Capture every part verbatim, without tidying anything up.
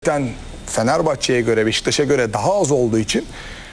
zaten Fenerbahçe'ye göre, Beşiktaş'a göre daha az olduğu için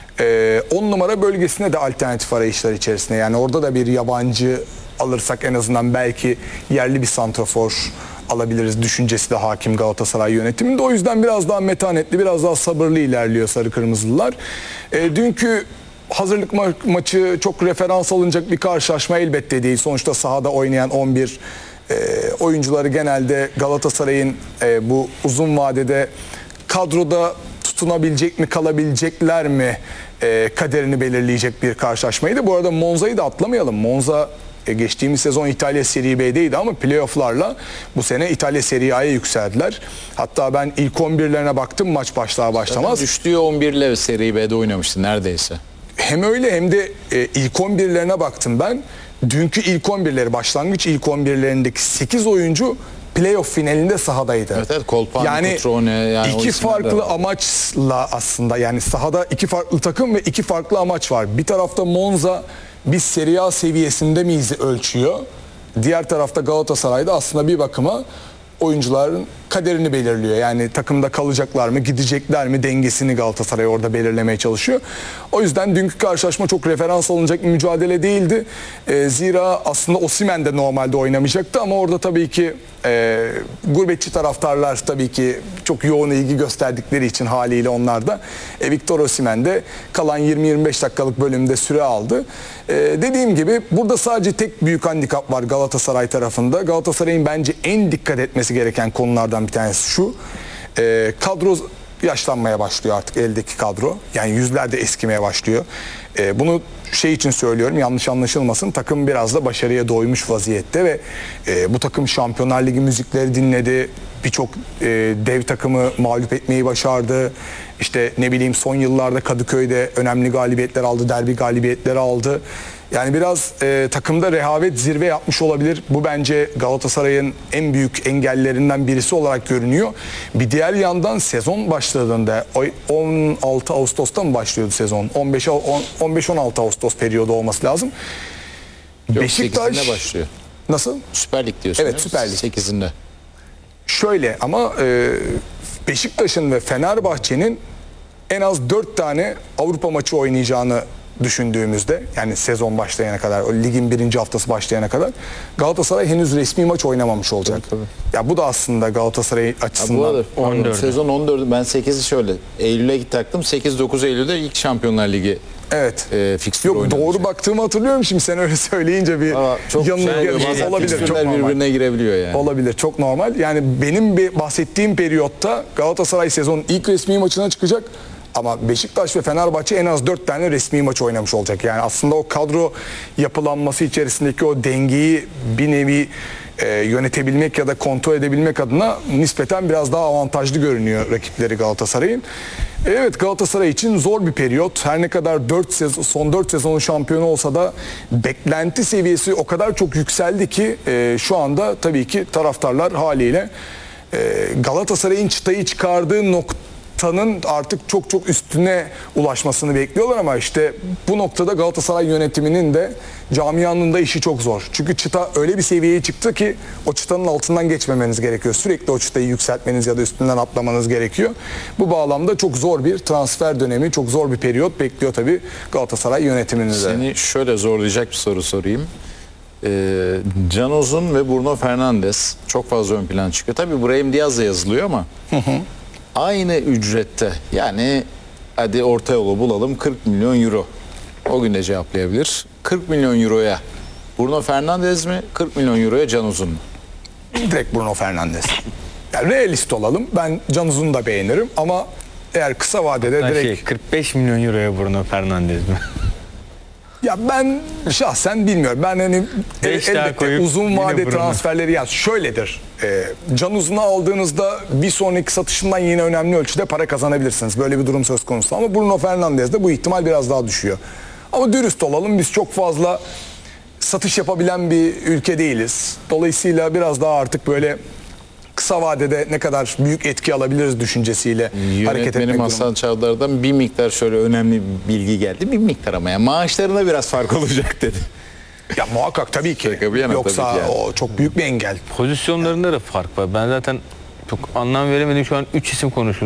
on numara bölgesine de alternatif arayışlar içerisinde. Yani orada da bir yabancı alırsak en azından belki yerli bir santrafor alabiliriz düşüncesi de hakim Galatasaray yönetiminde. O yüzden biraz daha metanetli, biraz daha sabırlı ilerliyor Sarı Kırmızılılar. E, dünkü hazırlık ma maçı çok referans alınacak bir karşılaşma elbette değil. Sonuçta sahada oynayan on bir e, oyuncuları genelde Galatasaray'ın e, bu uzun vadede kadroda tutunabilecek mi, kalabilecekler mi e, kaderini belirleyecek bir karşılaşmaydı. Bu arada Monza'yı da atlamayalım. Monza e, geçtiğimiz sezon İtalya Serie B'deydi ama playofflarla bu sene İtalya Serie A'ya yükseldiler. Hatta ben ilk on birlerine baktım maç başlar başlamaz. Zaten düştüğü on birle Serie B'de oynamıştı neredeyse. Hem öyle hem de e, ilk on birlerine baktım ben. Dünkü ilk on birleri, başlangıç ilk on birlerindeki sekiz oyuncu playoff finalinde sahadaydı. Evet, evet. Kolpani, yani Cutrone, yani iki farklı amaçla aslında, yani sahada iki farklı takım ve iki farklı amaç var. Bir tarafta Monza biz Serie A seviyesinde miyiz ölçüyor. Diğer tarafta Galatasaray'da aslında bir bakıma oyuncuların kaderini belirliyor. Yani takımda kalacaklar mı, gidecekler mi dengesini Galatasaray orada belirlemeye çalışıyor. O yüzden dünkü karşılaşma çok referans alınacak bir mücadele değildi. E, zira aslında Osimhen de normalde oynamayacaktı ama orada tabii ki e, gurbetçi taraftarlar tabii ki çok yoğun ilgi gösterdikleri için haliyle onlar da e, Victor Osimhen de kalan yirmi yirmi beş dakikalık bölümde süre aldı. E, dediğim gibi burada sadece tek büyük handikap var Galatasaray tarafında. Galatasaray'ın bence en dikkat etmesi gereken konulardan bir tanesi şu. E, kadro yaşlanmaya başlıyor artık, eldeki kadro. Yani yüzler de eskimeye başlıyor. E, bunu şey için söylüyorum, yanlış anlaşılmasın. Takım biraz da başarıya doymuş vaziyette ve e, bu takım Şampiyonlar Ligi müzikleri dinledi. Birçok e, dev takımı mağlup etmeyi başardı. İşte ne bileyim son yıllarda Kadıköy'de önemli galibiyetler aldı, derbi galibiyetleri aldı. Yani biraz e, takımda rehavet zirve yapmış olabilir. Bu bence Galatasaray'ın en büyük engellerinden birisi olarak görünüyor. Bir diğer yandan sezon başladığında on altı Ağustos'ta mı başlıyordu sezon? on beş on altı Ağustos periyodu olması lazım. Yok, Beşiktaş sekizinde başlıyor. Nasıl? Süper Lig diyorsun. Evet, Süper Lig. sekizinde. Şöyle ama e, Beşiktaş'ın ve Fenerbahçe'nin en az dört tane Avrupa maçı oynayacağını düşündüğümüzde, yani sezon başlayana kadar, o ligin birinci haftası başlayana kadar Galatasaray henüz resmi maç oynamamış olacak. Tabii, tabii. Ya bu da aslında Galatasaray açısından. Ha, bu arada, on dört. Sezon on dördü, ben sekizi şöyle Eylül'e git taktım. sekiz dokuz Eylül'de ilk Şampiyonlar Ligi evet. E, fikstürü Yok oynanacak. Doğru baktığımı hatırlıyorum şimdi sen öyle söyleyince bir yanılgı olabilir. Çok birbirine normal. girebiliyor yani. Olabilir, çok normal. Yani benim bir bahsettiğim periyotta Galatasaray sezonun ilk resmi maçına çıkacak. Ama Beşiktaş ve Fenerbahçe en az dört tane resmi maç oynamış olacak. Yani aslında o kadro yapılanması içerisindeki o dengeyi bir nevi e, yönetebilmek ya da kontrol edebilmek adına nispeten biraz daha avantajlı görünüyor rakipleri Galatasaray'ın. Evet, Galatasaray için zor bir periyot. Her ne kadar dört sezon, son dört sezonun şampiyonu olsa da beklenti seviyesi o kadar çok yükseldi ki e, şu anda tabii ki taraftarlar haliyle e, Galatasaray'ın çıtayı çıkardığı nokta tanın artık çok çok üstüne ulaşmasını bekliyorlar ama işte bu noktada Galatasaray yönetiminin de camianın da işi çok zor. Çünkü çıta öyle bir seviyeye çıktı ki o çıtanın altından geçmemeniz gerekiyor. Sürekli o çıtayı yükseltmeniz ya da üstünden atlamanız gerekiyor. Bu bağlamda çok zor bir transfer dönemi, çok zor bir periyot bekliyor tabii Galatasaray yönetimini de. Seni şöyle zorlayacak bir soru sorayım. Ee, Can Uzun ve Bruno Fernandes çok fazla ön plan çıkıyor. Tabii Brahim Diaz da yazılıyor ama aynı ücrette, yani hadi orta yolu bulalım, kırk milyon euro. O gün de cevaplayabilir. kırk milyon euroya Bruno Fernandes mi, kırk milyon euroya Can Uzun mu? Direkt Bruno Fernandes. Yani realist olalım. Ben Can Uzun'u da beğenirim ama eğer kısa vadede Ha direkt... Şey, kırk beş milyon euroya Bruno Fernandes mi? Ya ben şahsen bilmiyorum. Ben hani el, elbette uzun vade transferleri ya şöyledir. E, Can Uzun'u aldığınızda bir sonraki satışından yine önemli ölçüde para kazanabilirsiniz. Böyle bir durum söz konusu. Ama Bruno Fernandes'de bu ihtimal biraz daha düşüyor. Ama dürüst olalım, biz çok fazla satış yapabilen bir ülke değiliz. Dolayısıyla biraz daha artık böyle kısa vadede ne kadar büyük etki alabiliriz düşüncesiyle hareket etmek Yönetmenim Hasan Çavdar'dan bir miktar şöyle önemli bir bilgi geldi. Bir miktar ama ya maaşlarına biraz fark olacak dedi. Ya muhakkak tabii ki. Yana, Yoksa tabii ki yani. o çok büyük bir engel. Pozisyonlarında da fark var. Ben zaten çok anlam veremedim. Şu an üç isim konuşuyoruz.